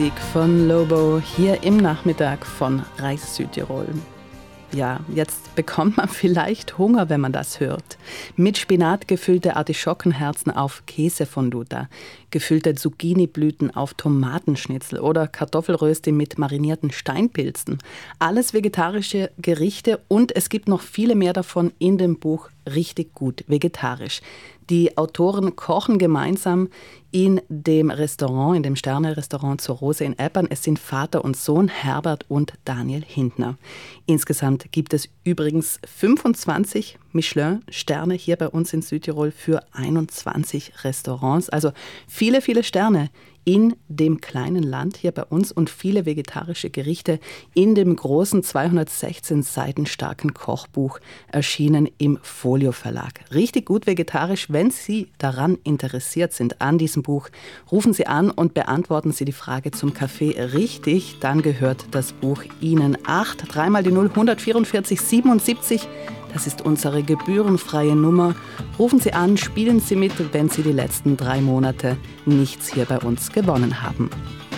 Musik von Lobo hier im Nachmittag von Reis Südtirol. Ja, jetzt bekommt man vielleicht Hunger, wenn man das hört. Mit Spinat gefüllte Artischockenherzen auf Käsefondue, gefüllte Zucchiniblüten auf Tomatenschnitzel oder Kartoffelrösti mit marinierten Steinpilzen. Alles vegetarische Gerichte und es gibt noch viele mehr davon in dem Buch Richtig gut vegetarisch. Die Autoren kochen gemeinsam in dem Restaurant, in dem Sterne-Restaurant zur Rose in Eppern. Es sind Vater und Sohn, Herbert und Daniel Hindner. Insgesamt gibt es übrigens 25 Michelin-Sterne hier bei uns in Südtirol für 21 Restaurants. Also viele, viele Sterne in dem kleinen Land hier bei uns und viele vegetarische Gerichte in dem großen 216 Seiten starken Kochbuch erschienen im Folio Verlag. Richtig gut vegetarisch. Wenn Sie daran interessiert sind an diesem Buch, rufen Sie an und beantworten Sie die Frage zum Kaffee richtig. Dann gehört das Buch Ihnen. 3 mal die 0 144 77. Das ist unsere gebührenfreie Nummer. Rufen Sie an, spielen Sie mit, wenn Sie die letzten 3 Monate nichts hier bei uns gewonnen haben.